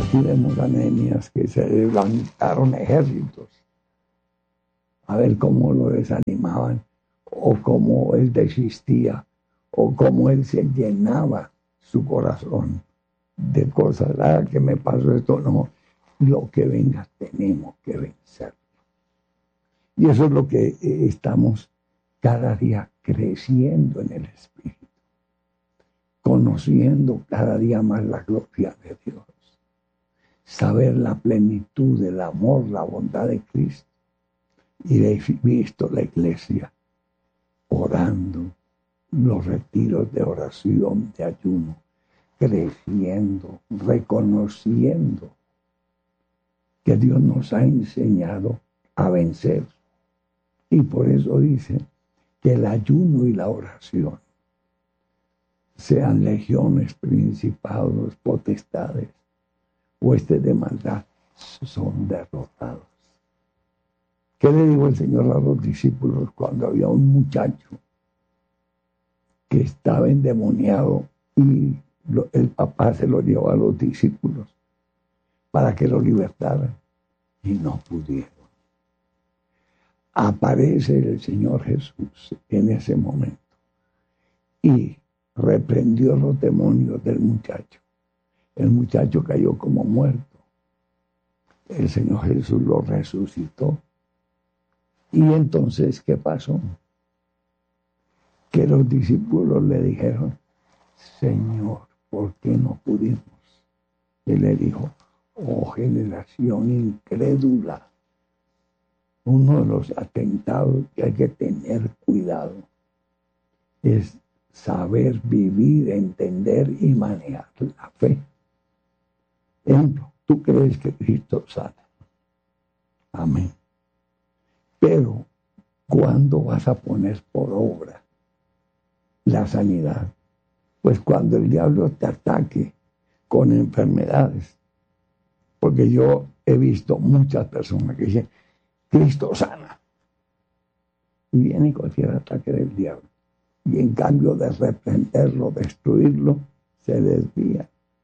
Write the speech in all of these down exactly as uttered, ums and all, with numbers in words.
aquí vemos a Nehemías que se levantaron ejércitos a ver cómo lo desanimaban, o cómo él desistía, o cómo él se llenaba su corazón de cosas. Ah, que me pasó esto, no, lo que venga tenemos que vencer. Y eso es lo que estamos cada día creciendo en el Espíritu, conociendo cada día más la gloria de Dios, saber la plenitud del amor, la bondad de Cristo. Y he visto la iglesia orando, los retiros de oración, de ayuno, creciendo, reconociendo que Dios nos ha enseñado a vencer. Y por eso dice que el ayuno y la oración, sean legiones, principados, potestades, huestes de maldad, son derrotados. ¿Qué le dijo el Señor a los discípulos cuando había un muchacho que estaba endemoniado y lo, el papá se lo llevó a los discípulos para que lo libertaran y no pudieron? Aparece el Señor Jesús en ese momento y reprendió los demonios del muchacho. El muchacho cayó como muerto. El Señor Jesús lo resucitó. Y entonces, ¿qué pasó? Que los discípulos le dijeron: Señor, ¿por qué no pudimos? Él le dijo: oh generación incrédula. Uno de los atentados que hay que tener cuidado es saber vivir, entender y manejar la fe. Ejemplo, tú crees que Cristo sana. Amén. Pero, ¿cuándo vas a poner por obra la sanidad? Pues cuando el diablo te ataque con enfermedades. Porque yo he visto muchas personas que dicen: Cristo sana. Y viene cualquier ataque del diablo. Y en cambio de reprenderlo, destruirlo, se desvía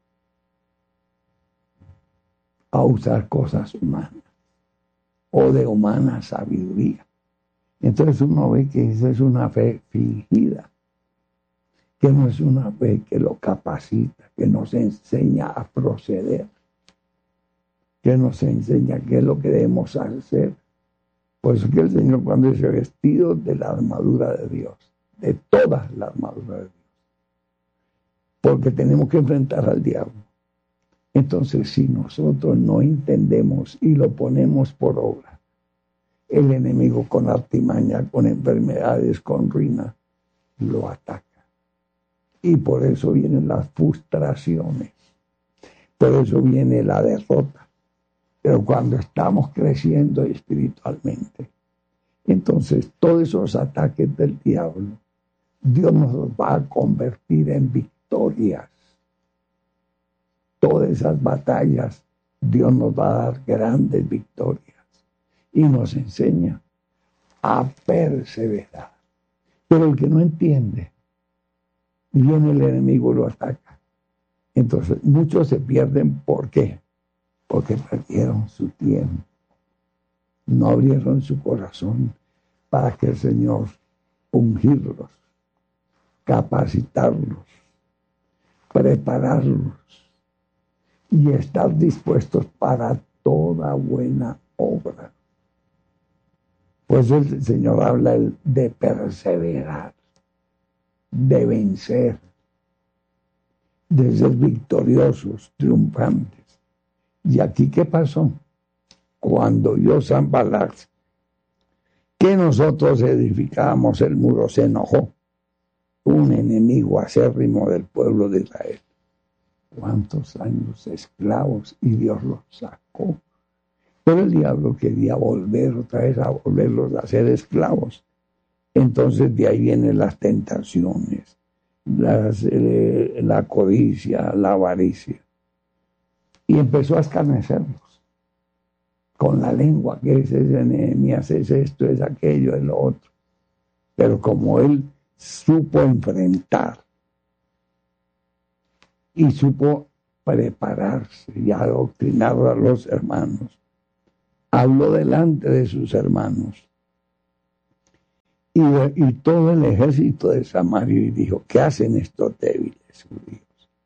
a usar cosas humanas o de humana sabiduría. Entonces uno ve que esa es una fe fingida, que no es una fe que lo capacita, que nos enseña a proceder, que nos enseña qué es lo que debemos hacer. Por eso que el Señor, cuando dice vestidos de la armadura de Dios, de toda la armadura de Dios, porque tenemos que enfrentar al diablo. Entonces, si nosotros no entendemos y lo ponemos por obra, el enemigo con artimaña, con enfermedades, con ruina, lo ataca. Y por eso vienen las frustraciones, por eso viene la derrota. Pero cuando estamos creciendo espiritualmente, entonces todos esos ataques del diablo, Dios nos va a convertir en victorias. Todas esas batallas, Dios nos va a dar grandes victorias y nos enseña a perseverar. Pero el que no entiende, viene el enemigo y lo ataca. Entonces, muchos se pierden. ¿Por qué? Porque perdieron su tiempo. No abrieron su corazón para que el Señor ungirlos, capacitarlos, prepararlos y estar dispuestos para toda buena obra. Pues el Señor habla de perseverar, de vencer, de ser victoriosos, triunfantes. ¿Y aquí qué pasó? Cuando oyó Sanballat que nosotros edificábamos el muro, se enojó. Un enemigo acérrimo del pueblo de Israel. ¿Cuántos años esclavos? Y Dios los sacó. Pero el diablo quería volver otra vez a volverlos a ser esclavos. Entonces de ahí vienen las tentaciones, las, eh, la codicia, la avaricia. Y empezó a escarnecerlos con la lengua, que es ese Nehemías, es esto, es aquello, es lo otro. Pero como él supo enfrentar y supo prepararse y adoctrinar a los hermanos, habló delante de sus hermanos y, y todo el ejército de Samaria y dijo: ¿qué hacen estos débiles judíos?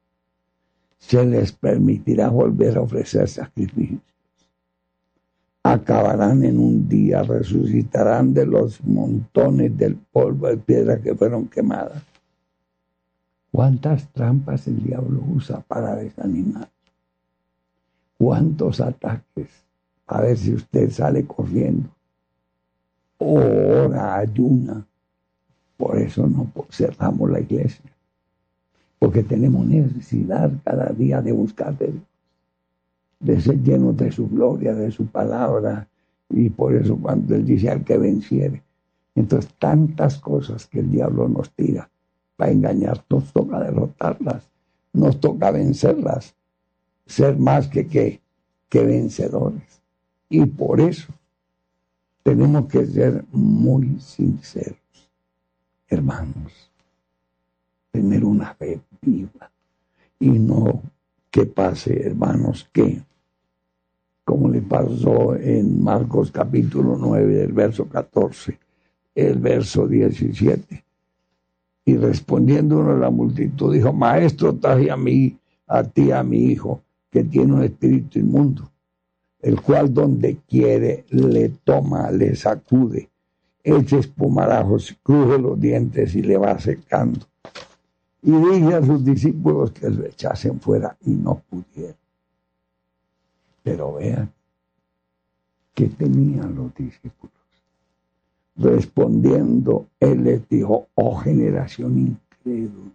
¿Se les permitirá volver a ofrecer sacrificios? Acabarán en un día, resucitarán de los montones del polvo de piedra que fueron quemadas. ¿Cuántas trampas el diablo usa para desanimar? ¿Cuántos ataques? A ver si usted sale corriendo. O ora, ayuna. Por eso no cerramos la iglesia. Porque tenemos necesidad cada día de buscar de Dios, de ser llenos de su gloria, de su palabra. Y por eso cuando Él dice: al que venciere. Entonces tantas cosas que el diablo nos tira para engañar, nos toca derrotarlas, nos toca vencerlas, ser más que, que, que vencedores. Y por eso tenemos que ser muy sinceros, hermanos, tener una fe viva y no que pase, hermanos, que como le pasó en Marcos capítulo nueve, del verso catorce, el verso diecisiete. Y respondiendo uno a la multitud, dijo: maestro, traje a mí, a ti, a mi hijo, que tiene un espíritu inmundo, el cual donde quiere le toma, le sacude, echa espumarajos, cruje los dientes y le va secando. Y dije a sus discípulos que lo echasen fuera, y no pudieron. Pero vean, ¿qué tenían los discípulos? Respondiendo, Él les dijo: oh generación incrédula.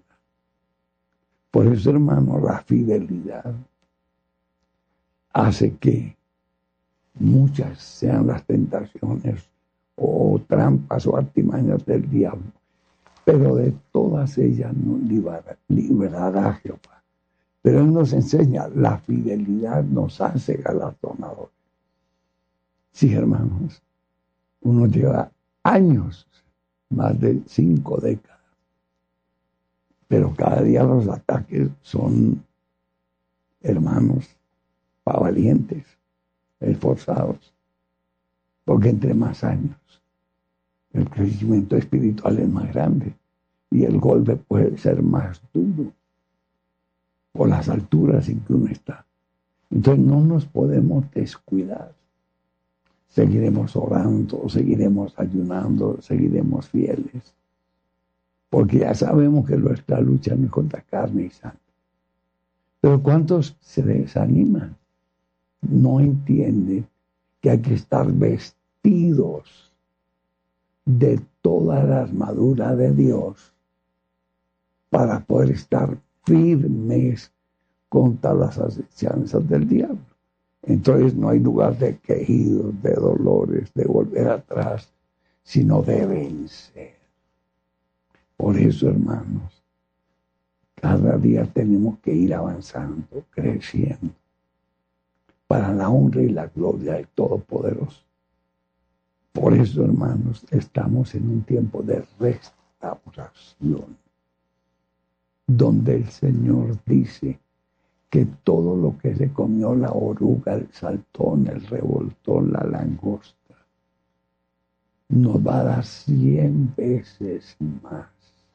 Por eso, hermano, la fidelidad hace que muchas sean las tentaciones o trampas o artimañas del diablo, pero de todas ellas nos librará, librará Jehová. Pero Él nos enseña: la fidelidad nos hace galardonadores. Sí, hermanos, uno lleva años, más de cinco décadas, pero cada día los ataques son, hermanos, para valientes, esforzados, porque entre más años el crecimiento espiritual es más grande y el golpe puede ser más duro por las alturas en que uno está. Entonces no nos podemos descuidar. Seguiremos orando, seguiremos ayunando, seguiremos fieles, porque ya sabemos que nuestra lucha no es contra carne y sangre. Pero ¿cuántos se desaniman? No entienden que hay que estar vestidos de toda la armadura de Dios para poder estar firmes contra las acechanzas del diablo. Entonces no hay lugar de quejidos, de dolores, de volver atrás, sino de vencer. Por eso, hermanos, cada día tenemos que ir avanzando, creciendo, para la honra y la gloria del Todopoderoso. Por eso, hermanos, estamos en un tiempo de restauración, donde el Señor dice que todo lo que se comió la oruga, el saltón, el revoltón, la langosta, nos va a dar cien veces más.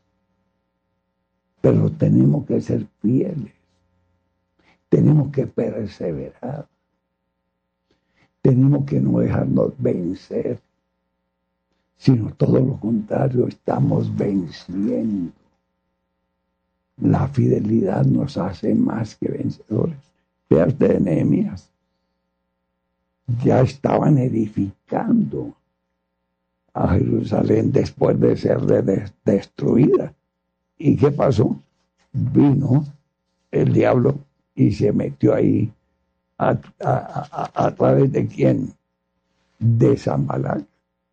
Pero tenemos que ser fieles, tenemos que perseverar, tenemos que no dejarnos vencer, sino todo lo contrario, estamos venciendo. La fidelidad nos hace más que vencedores. Vea usted de Nehemías. Ya estaban edificando a Jerusalén después de ser de destruida. ¿Y qué pasó? Vino el diablo y se metió ahí a, a, a, a través de quién? De Sanbalat.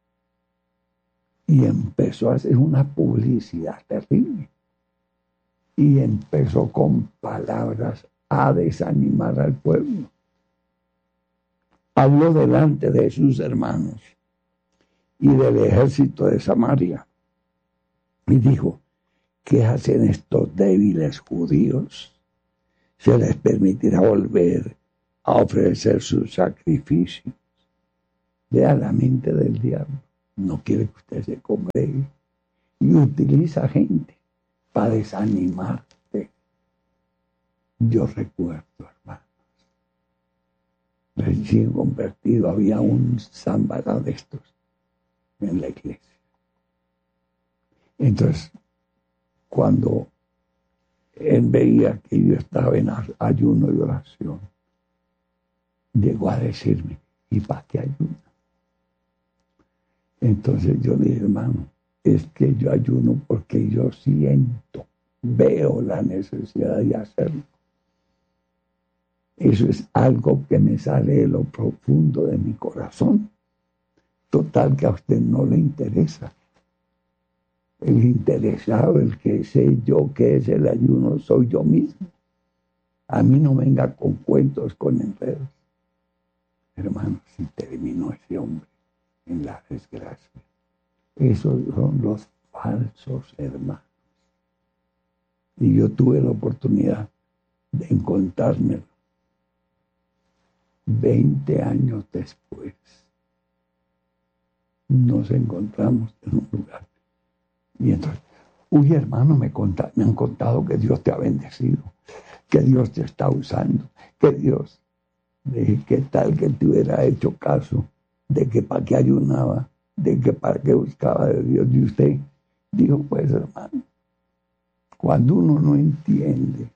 Y empezó a hacer una publicidad terrible. Y empezó con palabras a desanimar al pueblo. Habló delante de sus hermanos y del ejército de Samaria. Y dijo: ¿qué hacen estos débiles judíos? se les permitirá volver a ofrecer sus sacrificios. Vea la mente del diablo. No quiere que usted se congregue y utiliza gente para desanimarte. Yo recuerdo, hermanos, recién convertido, había un zámbara de estos en la iglesia. Entonces, cuando él veía que yo estaba en ayuno y oración, llegó a decirme, ¿y para qué ayuno? Entonces yo le dije, hermano, es que yo ayuno porque yo siento, veo la necesidad de hacerlo. Eso es algo que me sale de lo profundo de mi corazón. Total, que a usted no le interesa. El interesado, el que sé yo que es el ayuno, soy yo mismo. A mí no venga con cuentos, con enredos. Hermano, si terminó ese hombre en la desgracia. Esos son los falsos hermanos. Y yo tuve la oportunidad de encontrármelo veinte años después. Nos encontramos en un lugar. Y entonces, uy, hermano, me, conta, me han contado que Dios te ha bendecido, que Dios te está usando, que Dios, de qué tal que te hubiera hecho caso, de que para qué ayunaba, de que para qué buscaba de Dios. Y usted dijo, pues, hermano, cuando uno no entiende,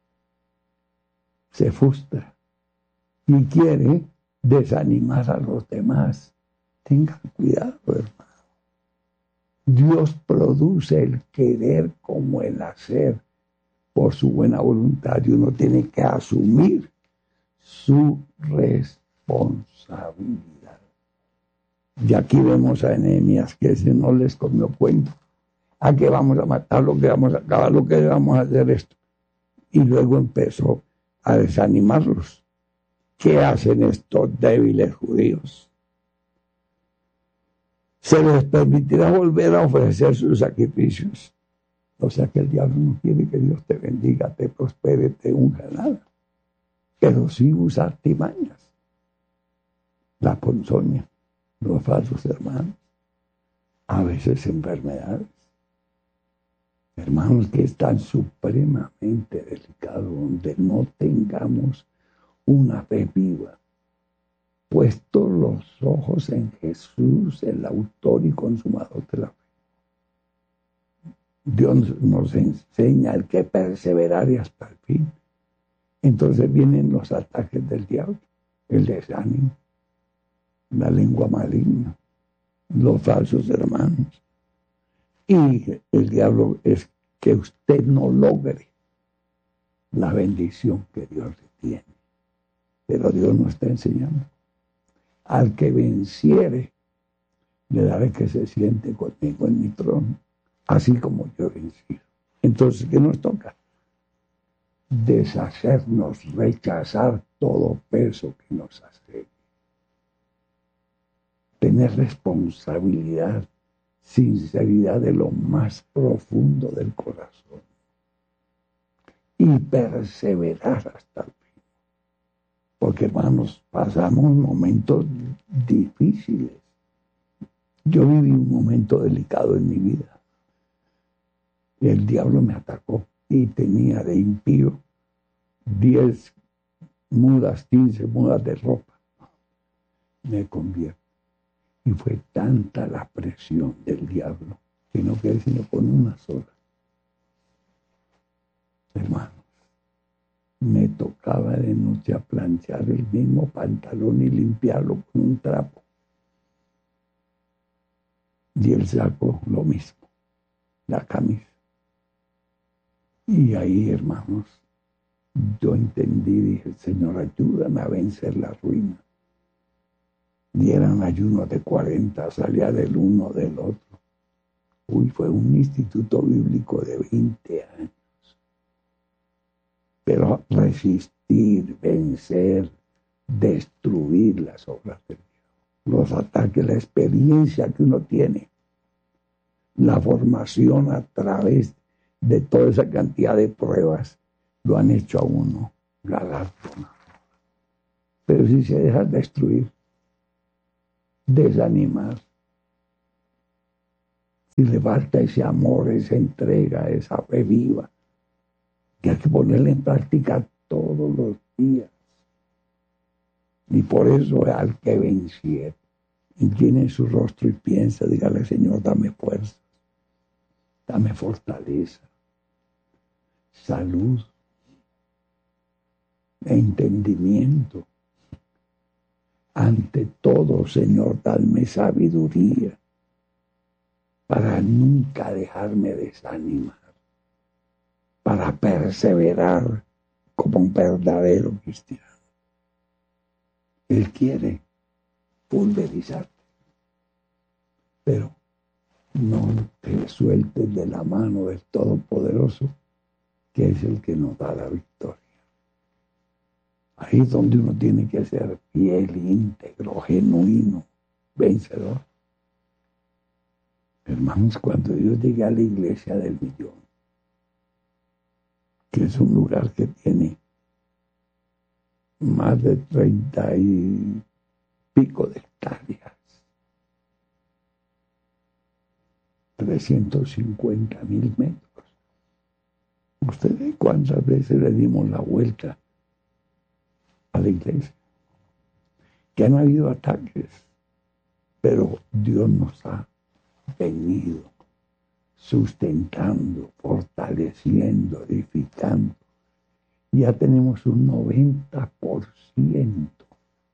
se frustra y quiere desanimar a los demás. Tengan cuidado, hermano. Dios produce el querer como el hacer por su buena voluntad, y uno tiene que asumir su responsabilidad. Y aquí vemos a Nehemías que ese no les comió cuento. ¿A qué vamos a matar? Lo que vamos a acabar, lo que vamos a hacer esto. Y luego empezó a desanimarlos. ¿Qué hacen estos débiles judíos? Se les permitirá volver a ofrecer sus sacrificios. O sea que el diablo no quiere que Dios te bendiga, te prospere, te unja, nada. Pero sí usa artimañas. La ponzoña, los falsos hermanos, a veces enfermedades. Hermanos, que están supremamente delicados, donde no tengamos una fe viva. Puestos los ojos en Jesús, el autor y consumador de la fe. Dios nos enseña el que perseverare hasta el fin. Entonces vienen los ataques del diablo, el desánimo, la lengua maligna, los falsos hermanos. Y el diablo es que usted no logre la bendición que Dios le tiene. Pero Dios nos está enseñando. Al que venciere, le daré que se siente conmigo en mi trono, así como yo he vencido. Entonces, ¿qué nos toca? Deshacernos, rechazar todo peso que nos hace. Tener responsabilidad, sinceridad de lo más profundo del corazón. Y perseverar hasta el fin. Porque, hermanos, pasamos momentos difíciles. Yo viví un momento delicado en mi vida. El diablo me atacó y tenía de impío diez mudas, quince mudas de ropa. Me convierto. Y fue tanta la presión del diablo que no quedé sino con una sola. Hermanos, me tocaba de noche a planchar el mismo pantalón y limpiarlo con un trapo. Y el saco lo mismo, la camisa. Y ahí, hermanos, yo entendí, dije, Señor, ayúdame a vencer la ruina. Y eran ayunos de cuarenta, salía del uno del otro. Uy, fue un instituto bíblico de veinte años. Pero resistir, vencer, destruir las obras de Dios. Los ataques, la experiencia que uno tiene, la formación a través de toda esa cantidad de pruebas, lo han hecho a uno galardonado. Pero si se deja destruir, desanimar, si le falta ese amor, esa entrega, esa fe viva, que hay que ponerla en práctica todos los días. Y por eso al que venciere, incline su rostro y piensa, dígale, Señor, dame fuerza, dame fortaleza, salud, entendimiento. Ante todo, Señor, dame sabiduría para nunca dejarme desanimar, para perseverar como un verdadero cristiano. Él quiere pulverizarte, pero no te sueltes de la mano del Todopoderoso, que es el que nos da la victoria. Ahí es donde uno tiene que ser fiel, íntegro, genuino, vencedor. Hermanos, cuando Dios llega a la iglesia del millón, que es un lugar que tiene más de treinta y pico de hectáreas, trescientos cincuenta mil metros. ¿Ustedes cuántas veces le dimos la vuelta a la iglesia? Que han habido ataques, pero Dios nos ha venido sustentando, fortaleciendo, edificando. Ya tenemos un noventa por ciento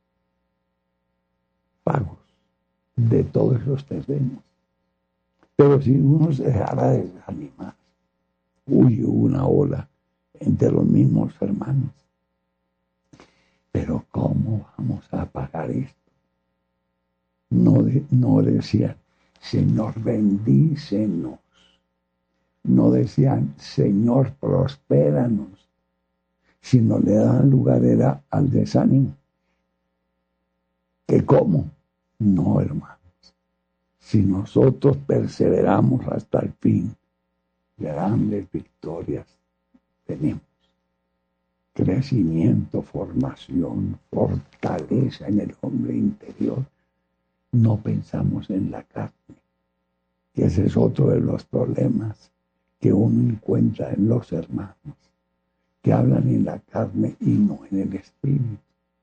pagos de todos los terrenos. Pero si uno se dejara desanimar, huye una ola entre los mismos hermanos. Pero ¿cómo vamos a pagar esto? No, de, no decían, Señor, bendícenos. No decían, Señor, prospéranos. Sino le daban lugar era al desánimo. ¿Qué cómo? No, hermanos. Si nosotros perseveramos hasta el fin, grandes victorias tenemos. Crecimiento, formación, fortaleza en el hombre interior. No pensamos en la carne, que ese es otro de los problemas que uno encuentra en los hermanos, que hablan en la carne y no en el espíritu.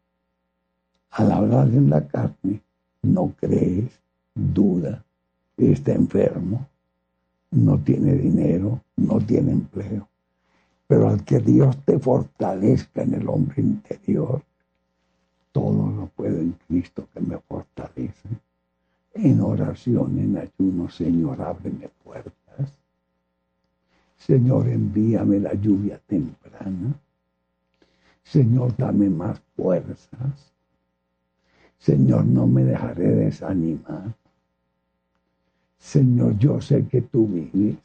Al hablar en la carne, no crees, duda, está enfermo, no tiene dinero, no tiene empleo. Pero al que Dios te fortalezca en el hombre interior, todo lo puedo en Cristo que me fortalece. En oración, en ayuno, Señor, ábreme puertas. Señor, envíame la lluvia temprana. Señor, dame más fuerzas. Señor, no me dejaré desanimar. Señor, yo sé que tú vives.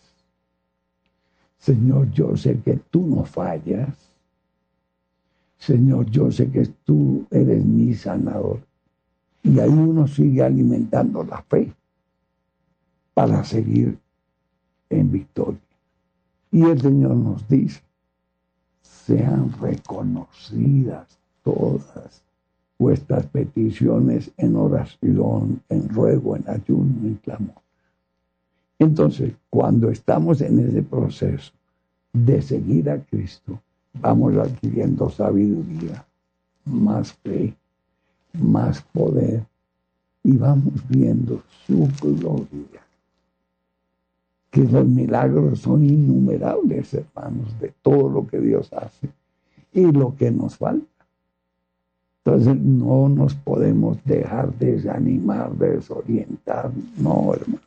Señor, yo sé que tú no fallas. Señor, yo sé que tú eres mi sanador. Y ahí uno sigue alimentando la fe para seguir en victoria. Y el Señor nos dice, sean reconocidas todas vuestras peticiones en oración, en ruego, en ayuno, en clamor. Entonces, cuando estamos en ese proceso de seguir a Cristo, vamos adquiriendo sabiduría, más fe, más poder, y vamos viendo su gloria. Que los milagros son innumerables, hermanos, de todo lo que Dios hace y lo que nos falta. Entonces no nos podemos dejar desanimar, desorientar, no, hermano.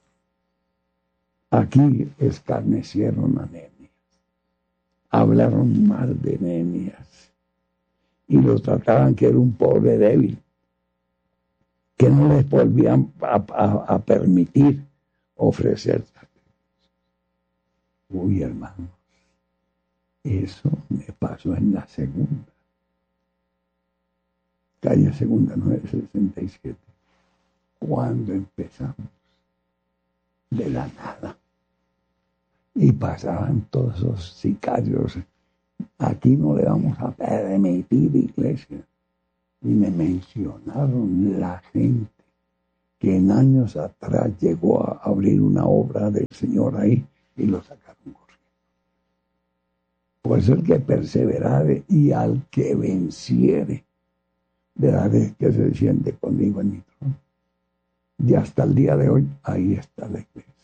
Aquí escarnecieron a Nehemías, hablaron mal de Nehemías y lo trataban que era un pobre débil, que no les volvían a, a, a permitir ofrecer sacrificios. Uy, hermanos, eso me pasó en la segunda. Calle Segunda nueve sesenta y siete. Cuando empezamos de la nada. Y pasaban todos esos sicarios aquí no le vamos a permitir iglesia. Y me mencionaron la gente que en años atrás llegó a abrir una obra del Señor ahí y lo sacaron corriendo. Por eso el que perseverare y al que venciere, verá que se siente conmigo en mi trono. Y hasta el día de hoy, ahí está la iglesia.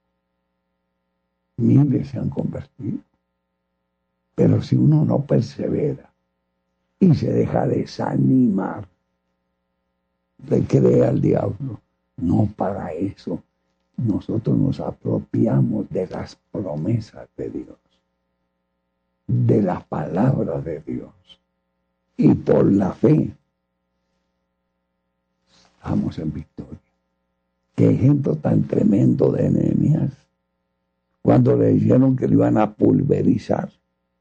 Miles se han convertido. Pero si uno no persevera y se deja desanimar, le cree al diablo. No, para eso nosotros nos apropiamos de las promesas de Dios, de la palabra de Dios. Y por la fe estamos en victoria. Qué ejemplo tan tremendo de Nehemías. Cuando le dijeron que lo iban a pulverizar,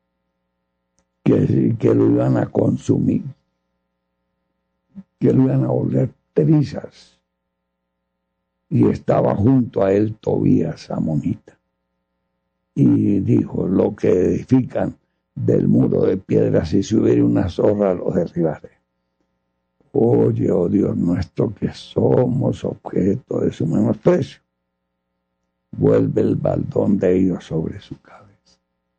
que, que lo iban a consumir, que lo iban a volver trizas. Y estaba junto a él Tobías, amonita. Y dijo, lo que edifican del muro de piedra, si se hubiera una zorra, lo derribaré. Oye, oh Dios nuestro, que somos objeto de su menosprecio. Vuelve el baldón de ellos sobre su cabeza.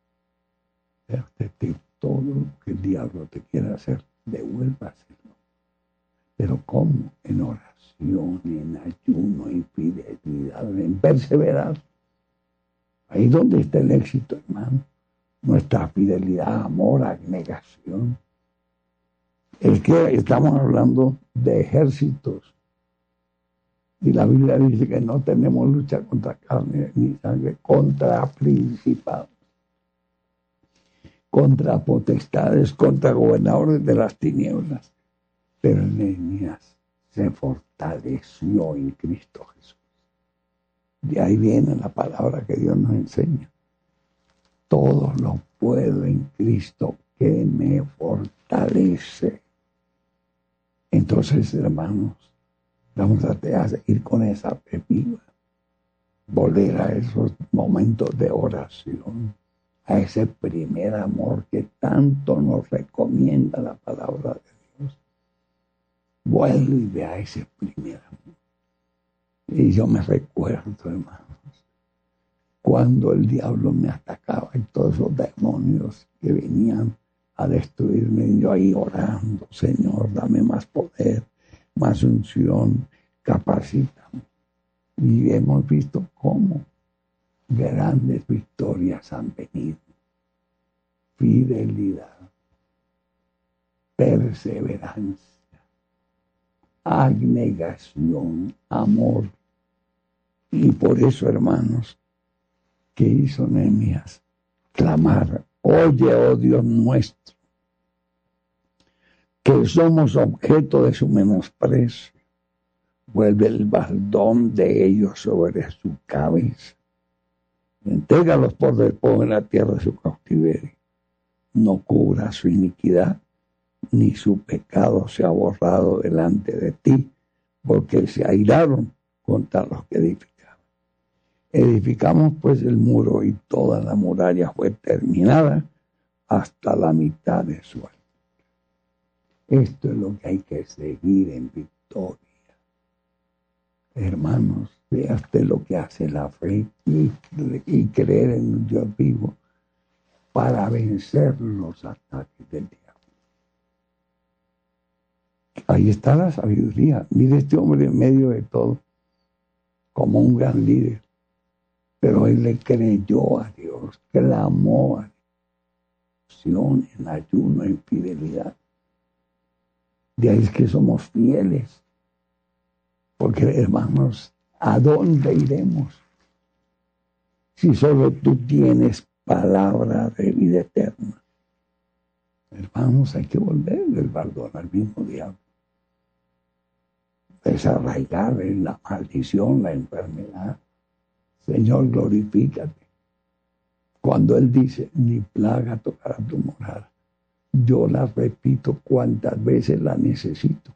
Este, todo lo que el diablo te quiera hacer, devuélvaselo. Pero ¿cómo? En oración, en ayuno, en fidelidad, en perseverar. Ahí donde está el éxito, hermano. Nuestra fidelidad, amor, abnegación. Es que estamos hablando de ejércitos. Y la Biblia dice que no tenemos lucha contra carne ni sangre, contra principados, contra potestades, contra gobernadores de las tinieblas. Pero Nehemías se fortaleció en Cristo Jesús. De ahí viene la palabra que Dios nos enseña. Todo lo puedo en Cristo que me fortalece. Entonces, hermanos, vamos a seguir con esa fe viva. Volver a esos momentos de oración, a ese primer amor que tanto nos recomienda la palabra de Dios. Vuelve a ese primer amor. Y yo me recuerdo, hermanos, cuando el diablo me atacaba y todos esos demonios que venían a destruirme, yo ahí orando, Señor, dame más poder, más unción, capacítame. Y hemos visto cómo grandes victorias han venido. Fidelidad, perseverancia, abnegación, amor. Y por eso, hermanos, ¿qué hizo Nehemías? Clamar, oye, oh Dios nuestro, que somos objeto de su menosprecio. Vuelve el baldón de ellos sobre su cabeza. Entrégalos por despojo en la tierra de su cautiverio. No cubra su iniquidad, ni su pecado se ha borrado delante de ti, porque se airaron contra los que edificaban. Edificamos pues el muro y toda la muralla fue terminada hasta la mitad de su altura. Esto es lo que hay que seguir en victoria. Hermanos, véate lo que hace la fe y, y creer en un Dios vivo para vencer los ataques del diablo. Ahí está la sabiduría. Mire este hombre en medio de todo, como un gran líder. Pero él le creyó a Dios, clamó a Dios, en ayuno, en fidelidad. De ahí es que somos fieles. Porque, hermanos, ¿a dónde iremos? Si solo tú tienes palabra de vida eterna. Hermanos, hay que volver del baldón al mismo diablo. Desarraigar en la maldición, la enfermedad. Señor, glorifícate. Cuando Él dice, ni plaga tocará tu morada, yo la repito cuantas veces la necesito.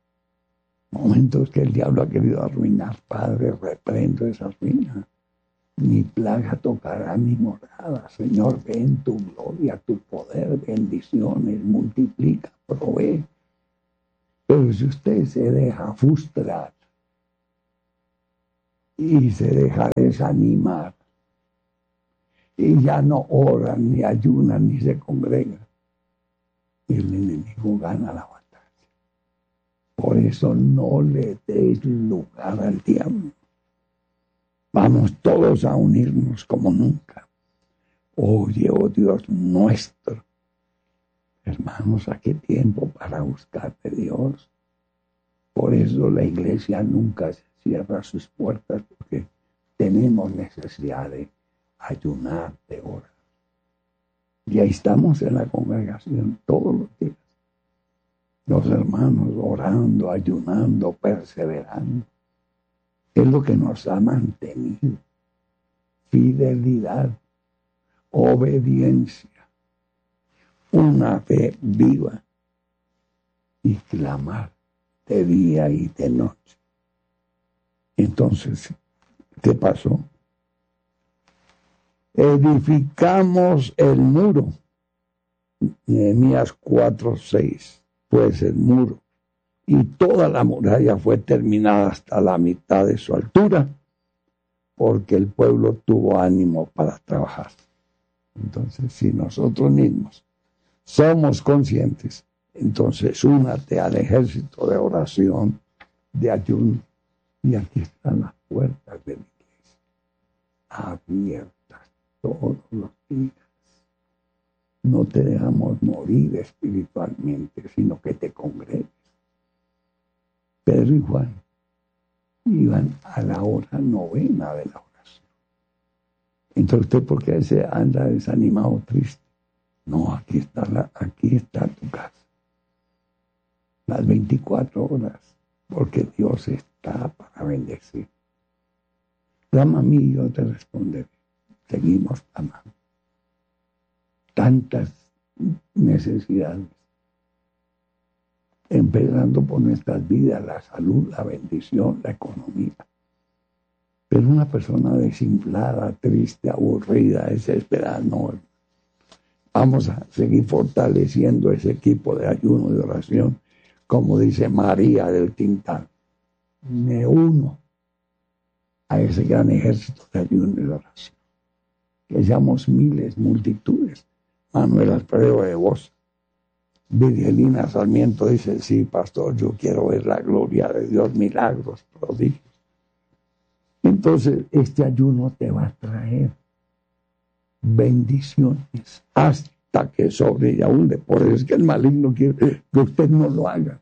Momentos que el diablo ha querido arruinar, Padre, reprendo esa ruina. ni plaga tocará mi morada. Señor, ven tu gloria, tu poder, bendiciones, multiplica, provee. Pero si usted se deja frustrar y se deja desanimar y ya no ora, ni ayuna, ni se congrega, el enemigo gana la batalla. Por eso no le des lugar al diablo. Vamos todos a unirnos como nunca. Oye, oh Dios nuestro. Hermanos, ¿a qué tiempo para buscar de Dios? Por eso la iglesia nunca se cierra sus puertas, porque tenemos necesidad de ayunar, de orar. Y ahí estamos en la congregación todos los días. Los hermanos orando, ayunando, perseverando. Es lo que nos ha mantenido. Fidelidad, obediencia, una fe viva y clamar de día y de noche. Entonces, ¿qué pasó? Edificamos el muro. Nehemías cuatro seis. Pues el muro y toda la muralla fue terminada hasta la mitad de su altura, porque el pueblo tuvo ánimo para trabajar. Entonces, si nosotros mismos somos conscientes, entonces únate al ejército de oración, de ayuno, y aquí están las puertas de la iglesia, abiertas todos los días. No te dejamos morir espiritualmente, sino que te congregues. Pedro y Juan iban a la hora novena de la oración. Entonces, ¿usted por qué se anda desanimado, triste? No, aquí está, la, aquí está tu casa. Las veinticuatro horas, porque Dios está para bendecir. Clama a mí y yo te responderé. Seguimos clamando. Tantas necesidades, empezando por nuestras vidas, la salud, la bendición, la economía. Pero una persona desinflada, triste, aburrida, desesperada, no. Vamos a seguir fortaleciendo ese equipo de ayuno y de oración, como dice María del Tintal. Me uno a ese gran ejército de ayuno y de oración. Que seamos miles, multitudes. Manuel Alfredo de Voz. Virgelina Sarmiento dice, sí, pastor, yo quiero ver la gloria de Dios, milagros, prodigios. Entonces, este ayuno te va a traer bendiciones hasta que sobre y abunde. Por eso es que el maligno quiere que usted no lo haga.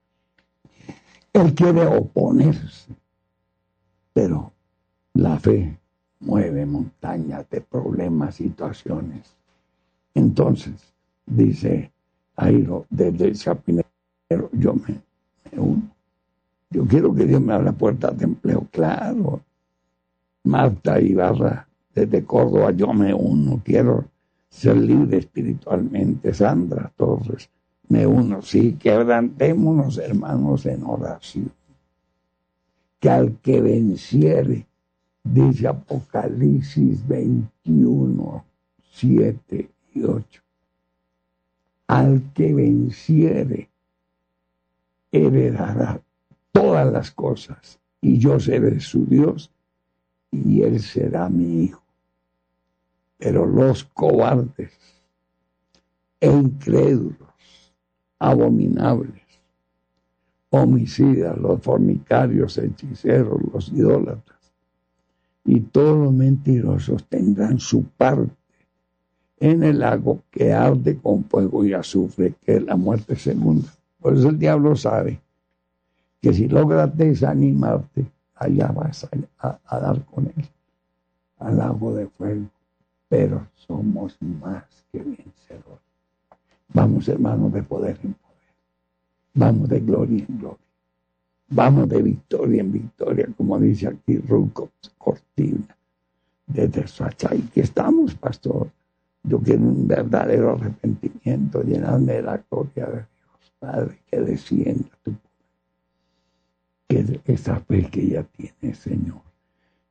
Él quiere oponerse, pero la fe mueve montañas de problemas, situaciones. Entonces, dice Jairo desde el Chapinero, yo me, me uno. Yo quiero que Dios me abra puertas de empleo, claro. Marta Ibarra, desde Córdoba, yo me uno. Quiero ser libre espiritualmente. Sandra Torres, me uno. Sí, quebrantémonos, hermanos, en oración. Que al que venciere, dice Apocalipsis veintiuno, siete y ocho. Al que venciere, heredará todas las cosas, y yo seré su Dios, y él será mi hijo. Pero los cobardes e incrédulos, abominables, homicidas, los fornicarios, hechiceros, los idólatras, y todos los mentirosos tendrán su parte en el lago que arde con fuego y azufre, que es la muerte segunda. Por eso el diablo sabe que si logras desanimarte, allá vas a, a, a dar con él, al lago de fuego. Pero somos más que vencedores. Vamos, hermanos, de poder en poder. Vamos de gloria en gloria. Vamos de victoria en victoria, como dice aquí Ruco Cortina, desde Suachay. Que estamos, pastor. Yo quiero un verdadero arrepentimiento, llenarme de la gloria de Dios, Padre, que descienda tu poder. Que esa fe que ya tienes, Señor,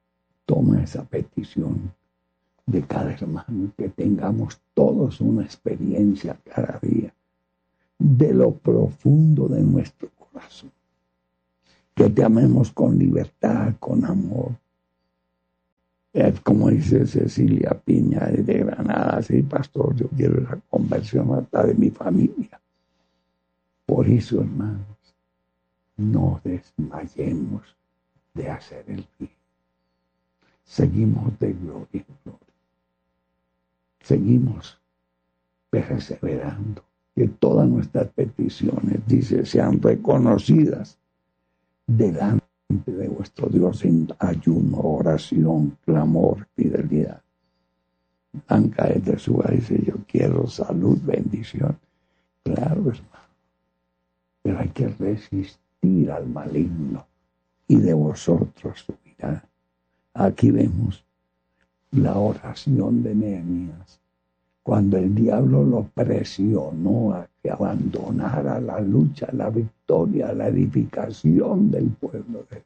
toma esa petición de cada hermano, que tengamos todos una experiencia cada día de lo profundo de nuestro corazón, que te amemos con libertad, con amor. Es como dice Cecilia Piña de Granada: sí, pastor, yo quiero esa conversión hasta de mi familia. Por eso, hermanos, no desmayemos de hacer el bien. Seguimos de gloria en gloria. Seguimos perseverando. Que todas nuestras peticiones, dice, sean reconocidas delante de vuestro Dios en ayuno, oración, clamor, fidelidad. Blanca de Tesúa dice: yo quiero salud, bendición. Claro, hermano, pero hay que resistir al maligno, y de vosotros subirá. Aquí vemos la oración de Nehemías, cuando el diablo lo presionó a que abandonara la lucha, la victoria, la edificación del pueblo de Dios.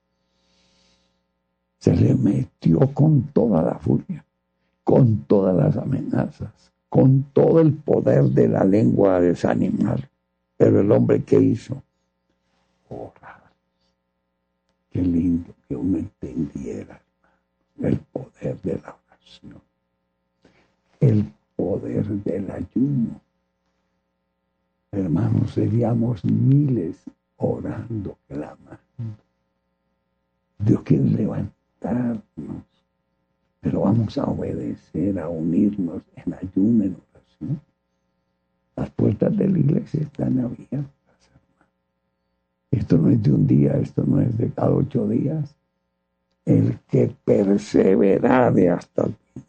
Se le metió con toda la furia, con todas las amenazas, con todo el poder de la lengua a desanimar. Pero el hombre, ¿qué hizo? Orar. Qué lindo que uno entendiera el poder de la oración, el poder del ayuno. Hermanos, seríamos miles orando, clamando. Dios quiere levantarnos, pero vamos a obedecer, a unirnos en ayuno, en oración. Las puertas de la iglesia están abiertas, hermano. Esto no es de un día, esto no es de cada ocho días. El que perseverare hasta el fin.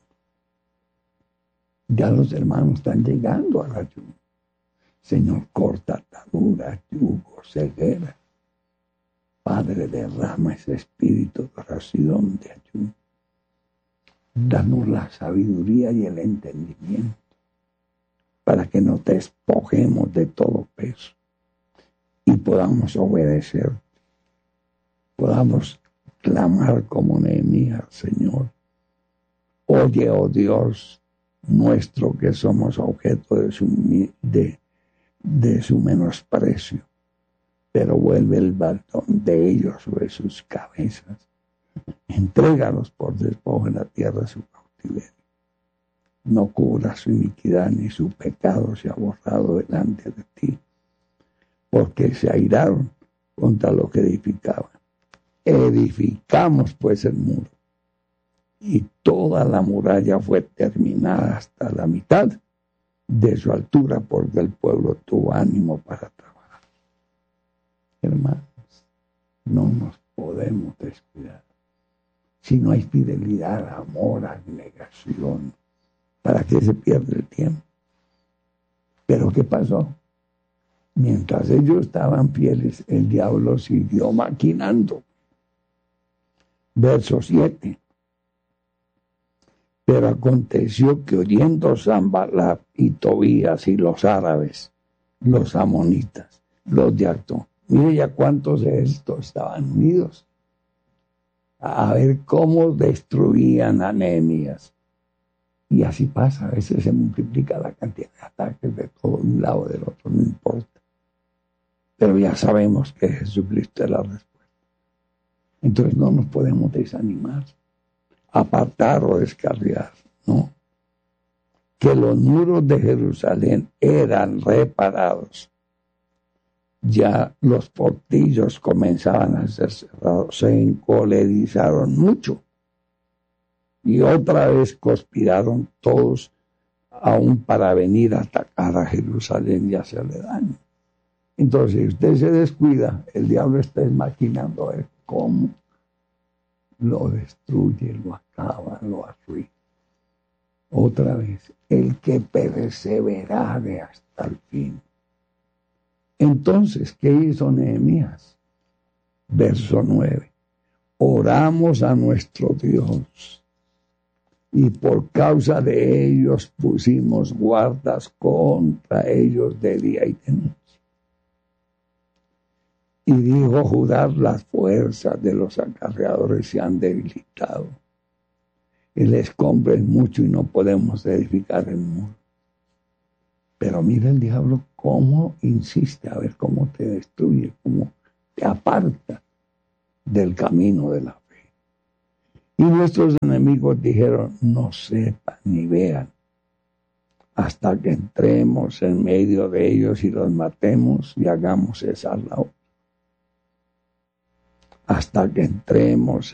Ya los hermanos están llegando al ayuno. Señor, corta ataduras, yugo, ceguera. Padre, derrama ese espíritu de oración, de ayuno. Danos la sabiduría y el entendimiento para que nos despojemos de todo peso y podamos obedecer, podamos clamar como Nehemías: Señor, oye, oh Dios nuestro, que somos objeto de su, de, de su menosprecio, pero vuelve el bastón de ellos sobre sus cabezas. Entrégalos por despojo en la tierra de su cautiverio. No cubra su iniquidad, ni su pecado se ha borrado delante de ti, porque se airaron contra lo que edificaban. Edificamos pues el muro, y toda la muralla fue terminada hasta la mitad de su altura, porque el pueblo tuvo ánimo para trabajar. Hermanos, no nos podemos descuidar. Si no hay fidelidad, amor, abnegación, ¿para qué se pierde el tiempo? Pero ¿qué pasó? Mientras ellos estaban fieles, el diablo siguió maquinando. Verso siete. Pero aconteció que oyendo Sanballat y Tobías y los árabes, los amonitas, los de Artón, mire ya cuántos de estos estaban unidos a ver cómo destruían a Nehemías. Y así pasa, a veces se multiplica la cantidad de ataques de todo un lado del otro, no importa. Pero ya sabemos que Jesucristo es la respuesta. Entonces no nos podemos desanimar, apartar o descarriar, ¿no? Que los muros de Jerusalén eran reparados. Ya los portillos comenzaban a ser cerrados, se encolerizaron mucho. Y otra vez conspiraron todos aún para venir a atacar a Jerusalén y hacerle daño. Entonces, si usted se descuida, el diablo está maquinando a ver cómo lo destruye, lo acaba, lo arruina. Otra vez, el que perseverare hasta el fin. Entonces, ¿qué hizo Nehemías? Verso nueve. Oramos a nuestro Dios, y por causa de ellos pusimos guardas contra ellos de día y de noche. Y dijo Judá: las fuerzas de los acarreadores se han debilitado. el escombro es mucho y no podemos edificar el muro. Pero mira el diablo cómo insiste a ver cómo te destruye, cómo te aparta del camino de la fe. Y nuestros enemigos dijeron, no sepan ni vean hasta que entremos en medio de ellos y los matemos y hagamos esa labor. Hasta que entremos